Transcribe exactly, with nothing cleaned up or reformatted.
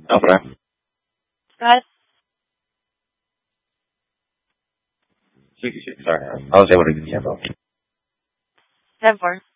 Oh, but Guys, Sorry, I was able to get you. ten four.